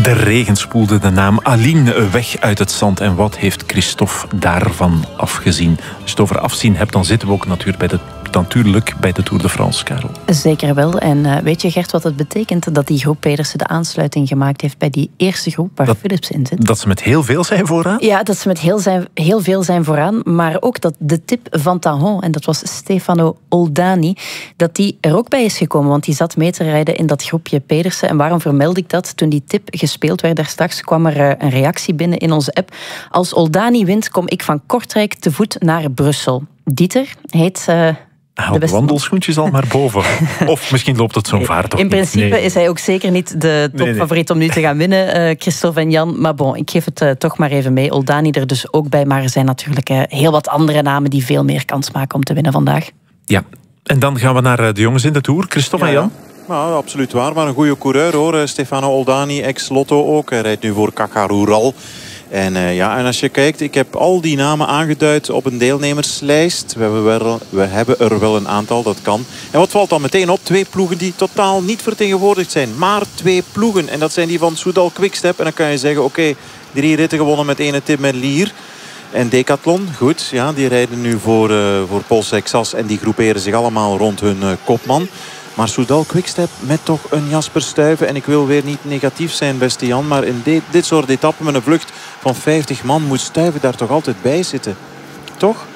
De regen spoelde de naam Aline weg uit het zand. En wat heeft Christophe daarvan afgezien? Als je het over afzien hebt, dan zitten we ook natuurlijk bij de Tour de France, Karel. Zeker wel. En weet je, Gert, wat het betekent dat die groep Pedersen de aansluiting gemaakt heeft bij die eerste groep waar Philips in zit? Dat ze met heel veel zijn vooraan? Ja, dat ze met heel veel zijn vooraan. Maar ook dat de tip van Tahon, en dat was Stefano Oldani, dat die er ook bij is gekomen. Want die zat mee te rijden in dat groepje Pedersen. En waarom vermeld ik dat? Toen die tip gespeeld werd daar straks, kwam er een reactie binnen in onze app. Als Oldani wint, kom ik van Kortrijk te voet naar Brussel. Dieter heet... Haal de wandelschoentjes al maar boven. Of misschien loopt het zo'n vaart toch in niet. principe is hij ook zeker niet de topfavoriet om nu te gaan winnen, Christophe en Jan. Maar bon, ik geef het toch maar even mee. Oldani er dus ook bij, maar er zijn natuurlijk heel wat andere namen die veel meer kans maken om te winnen vandaag. Ja, en dan gaan we naar de jongens in de Tour. Christophe en Jan? Nou, absoluut waar, maar een goede coureur hoor. Stefano Oldani, ex-Lotto ook. Hij rijdt nu voor Caja Rural. En en als je kijkt, ik heb al die namen aangeduid op een deelnemerslijst. We hebben er wel een aantal, dat kan. En wat valt dan meteen op? 2 ploegen die totaal niet vertegenwoordigd zijn. Maar 2 ploegen. En dat zijn die van Soudal Quickstep. En dan kan je zeggen, oké, 3 ritten gewonnen met ene Tim Merlier. En Decathlon, goed, ja, die rijden nu voor Pols Exas. En die groeperen zich allemaal rond hun kopman. Maar Soudal Quickstep met toch een Jasper Stuyven. En ik wil weer niet negatief zijn, beste Jan. Maar in dit soort etappen met een vlucht van 50 man moet Stuyven daar toch altijd bij zitten. Toch?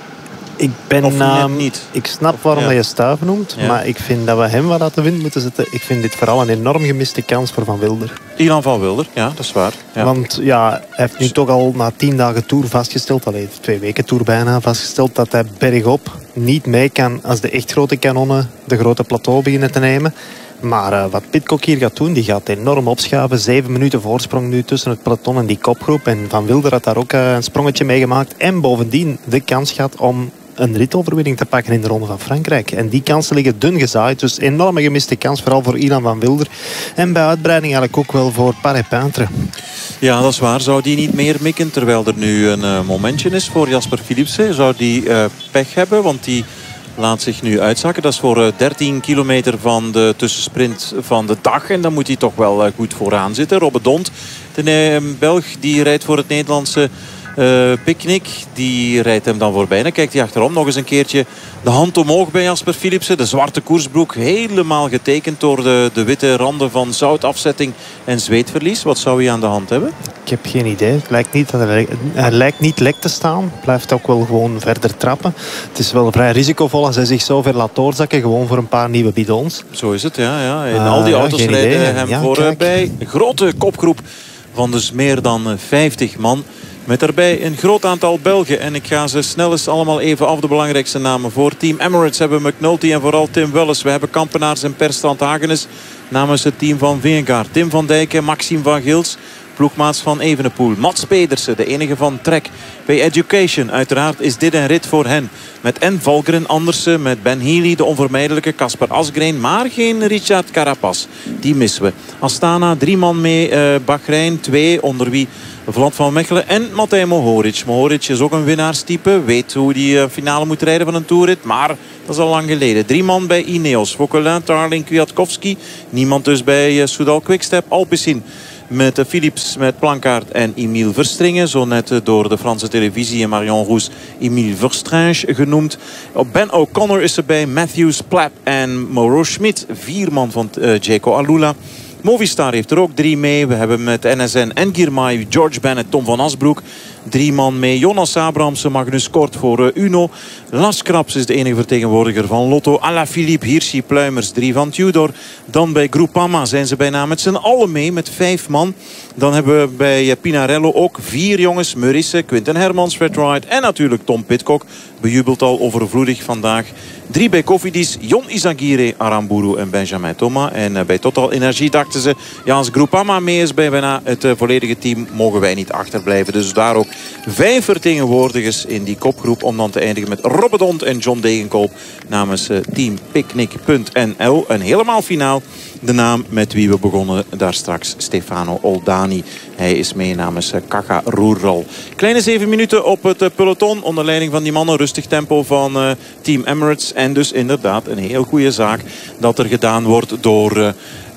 Ik snap waarom je Stuyven noemt. Ja. Maar ik vind dat we hem wat uit de wind moeten zetten. Ik vind dit vooral een enorm gemiste kans voor Van Wilder. Ilan van Wilder, ja, dat is waar. Ja. Want ja, hij heeft nu toch al na 10 dagen Tour vastgesteld. 2 weken Tour bijna vastgesteld. Dat hij bergop niet mee kan als de echt grote kanonnen de grote plateau beginnen te nemen. Maar wat Pidcock hier gaat doen, die gaat enorm opschaven. 7 minuten voorsprong nu tussen het peloton en die kopgroep. En Van Wilder had daar ook een sprongetje mee gemaakt. En bovendien de kans gehad om een ritoverwinning te pakken in de Ronde van Frankrijk. En die kansen liggen dun gezaaid. Dus enorme gemiste kans, vooral voor Ilan van Wilder. En bij uitbreiding eigenlijk ook wel voor Paré-Peintre. Ja, dat is waar. Zou die niet meer mikken, terwijl er nu een momentje is voor Jasper Philipsen? Zou die pech hebben, want die laat zich nu uitzakken. Dat is voor 13 kilometer van de tussensprint van de dag. En dan moet hij toch wel goed vooraan zitten. Robbe Dont, de Belg, die rijdt voor het Nederlandse Picnic. Die rijdt hem dan voorbij. Dan kijkt hij achterom nog eens een keertje de hand omhoog bij Jasper Philipsen. De zwarte koersbroek helemaal getekend door de witte randen van zoutafzetting en zweetverlies. Wat zou hij aan de hand hebben? Ik heb geen idee. Het lijkt niet dat hij lijkt niet lek te staan. Blijft ook wel gewoon verder trappen. Het is wel vrij risicovol als hij zich zo ver laat doorzakken. Gewoon voor een paar nieuwe bidons. Zo is het, ja. En al die auto's rijden hem voorbij. Een grote kopgroep van dus meer dan 50 man. Met daarbij een groot aantal Belgen. En ik ga ze snel eens allemaal even af, de belangrijkste namen. Voor Team Emirates hebben we McNulty en vooral Tim Welles. We hebben Kampenaars en Perstrand Hagenes namens het team van Vingegaard. Tim van Dijk en Maxime van Gils, ploegmaats van Evenepoel. Mats Pedersen, de enige van Trek. Bij Education, uiteraard is dit een rit voor hen. Met N. Valgren Andersen, met Ben Healy, de onvermijdelijke Kasper Asgreen. Maar geen Richard Carapaz. Die missen we. Astana, 3 man mee. Bahrein, 2, onder wie Vlad van Mechelen en Matej Mohoric. Mohoric is ook een winnaarstype. Weet hoe die finale moet rijden van een toerrit. Maar dat is al lang geleden. 3 man bij Ineos. Vauquelin, Tarling, Kwiatkowski. Niemand dus bij Soudal Quickstep. Alpecin met Philips, met Plankaart en Emile Verstringen. Zo net door de Franse televisie en Marion Roes Emile Verstringe genoemd. Ben O'Connor is erbij. Matthews, Plapp en Mauro Schmid. 4 man van Jayco Alula. Movistar heeft er ook 3 mee. We hebben met NSN en Girmay, George Bennett, Tom van Asbroek. 3 man mee. Jonas Abrahamsen, Magnus Kort voor Uno. Las Kraps is de enige vertegenwoordiger van Lotto. Alaphilippe, Hirschi, Pluimers, 3 van Tudor. Dan bij Groupama zijn ze bijna met z'n allen mee, met 5 man. Dan hebben we bij Pinarello ook 4 jongens. Murisse, Quinten Hermans, Fred Wright en natuurlijk Tom Pidcock. Bejubelt al overvloedig vandaag. 3 bij Cofidis, Jon Izagirre, Aramburu en Benjamin Thomas. En bij Total Energie dachten ze, ja, als Groupama mee is bij bijna het volledige team, mogen wij niet achterblijven. Dus daar ook 5 vertegenwoordigers in die kopgroep. Om dan te eindigen met Robbe Dont en John Degenkolb namens team Picnic.nl. En helemaal finaal de naam met wie we begonnen daar straks, Stefano Oldani. Hij is mee namens Caja Rural. Kleine 7 minuten op het peloton onder leiding van die mannen. Rustig tempo van Team Emirates. En dus inderdaad een heel goede zaak dat er gedaan wordt door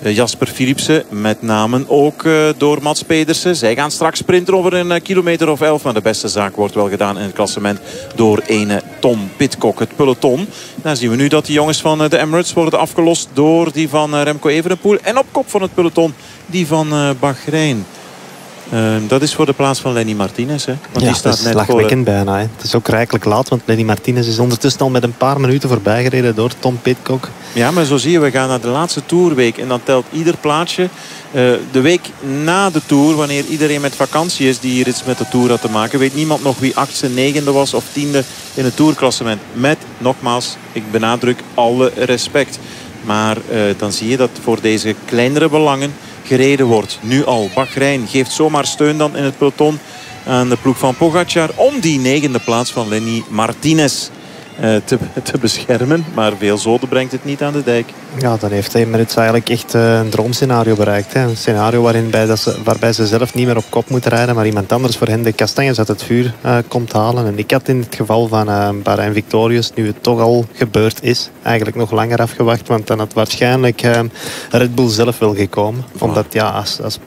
Jasper Philipsen, met name ook door Mats Pedersen. Zij gaan straks sprinten over een kilometer of 11. Maar de beste zaak wordt wel gedaan in het klassement door ene Tom Pidcock. Het peloton. Daar zien we nu dat die jongens van de Emirates worden afgelost door die van Remco Evenepoel. En op kop van het peloton die van Bahrein. Dat is voor de plaats van Lenny Martinez. Hè? Want die staat net lachwekkend bijna. Hè. Het is ook rijkelijk laat, want Lenny Martinez is ondertussen al met een paar minuten voorbij gereden door Tom Pidcock. Ja, maar zo zie je, we gaan naar de laatste Tourweek. En dan telt ieder plaatsje. De week na de Tour, wanneer iedereen met vakantie is die hier iets met de Tour had te maken, weet niemand nog wie 8e, 9e was of 10e in het Tourklassement. Met, nogmaals, ik benadruk, alle respect. Maar dan zie je dat voor deze kleinere belangen gereden wordt. Nu al. Bahrein geeft zomaar steun dan in het peloton aan de ploeg van Pogacar om die 9e plaats van Lenny Martinez te beschermen. Maar veel zoden brengt het niet aan de dijk. Ja, dan heeft Emirates eigenlijk echt een droomscenario bereikt. Hè. Een scenario waarbij ze zelf niet meer op kop moeten rijden, maar iemand anders voor hen de kastanjes uit het vuur komt halen. En ik had in het geval van Bahrein Victorious, nu het toch al gebeurd is, eigenlijk nog langer afgewacht, want dan had waarschijnlijk Red Bull zelf wel gekomen. Omdat ja,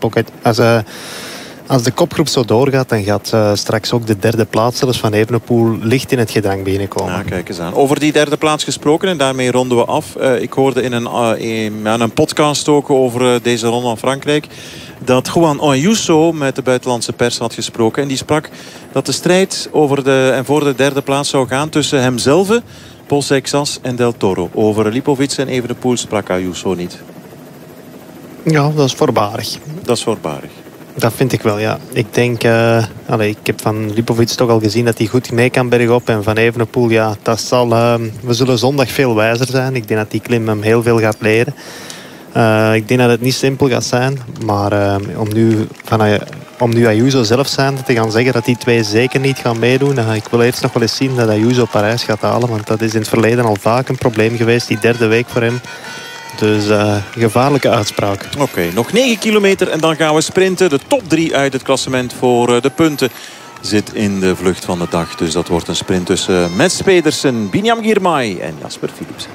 als de kopgroep zo doorgaat, dan gaat straks ook de 3e plaats zelfs van Evenepoel licht in het gedrang binnenkomen. Ja, kijk eens aan. Over die 3e plaats gesproken en daarmee ronden we af. Ik hoorde in een podcast ook over deze ronde van Frankrijk dat Juan Ayuso met de buitenlandse pers had gesproken. En die sprak dat de strijd over voor de 3e plaats zou gaan tussen hemzelf, Paul Seixas en Del Toro. Over Lipovic en Evenepoel sprak Ayuso niet. Ja, dat is voorbarig. Dat is voorbarig. Dat vind ik wel, ja. Ik denk, ik heb van Lipovic toch al gezien dat hij goed mee kan bergop. En van Evenepoel, ja, we zullen zondag veel wijzer zijn. Ik denk dat die klim hem heel veel gaat leren. Ik denk dat het niet simpel gaat zijn. Maar om nu Ayuso zelf zijn te gaan zeggen dat die twee zeker niet gaan meedoen. Ik wil eerst nog wel eens zien dat Ayuso Parijs gaat halen. Want dat is in het verleden al vaak een probleem geweest. Die 3e week voor hem. Dus gevaarlijke uitspraak. Oké, nog 9 kilometer en dan gaan we sprinten. De top 3 uit het klassement voor de punten zit in de vlucht van de dag. Dus dat wordt een sprint tussen Mats Pedersen, Binyam Girmay en Jasper Philipsen.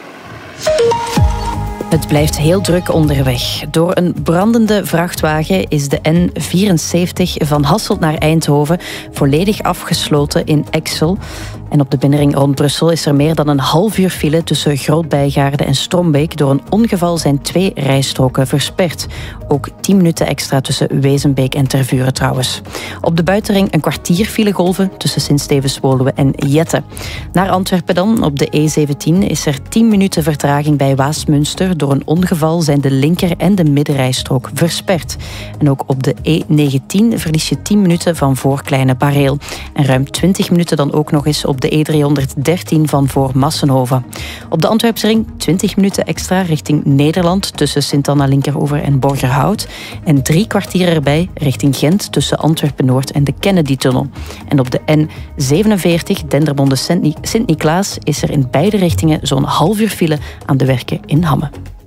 Het blijft heel druk onderweg. Door een brandende vrachtwagen is de N74 van Hasselt naar Eindhoven volledig afgesloten in Exel. En op de binnenring rond Brussel is er meer dan een half uur file tussen Groot-Bijgaarde en Strombeek. Door een ongeval zijn 2 rijstroken versperd. Ook 10 minuten extra tussen Wezenbeek en Tervuren trouwens. Op de buitenring een kwartier filegolven tussen Sint-Stevens-Woluwe en Jette. Naar Antwerpen dan. Op de E17 is er 10 minuten vertraging bij Waasmunster. Door een ongeval zijn de linker- en de middenrijstrook versperd. En ook op de E19 verlies je 10 minuten van voor Kleine Bareel. En ruim 20 minuten dan ook nog eens op de E313 van voor Massenhoven. Op de Antwerpsring 20 minuten extra richting Nederland tussen Sint-Anna-Linkeroever en Borgerhout. En 3 kwartier erbij richting Gent tussen Antwerpen-Noord en de Kennedy-tunnel. En op de N47 Dendermonde Sint-Niklaas is er in beide richtingen zo'n half uur file aan de werken in Hamme.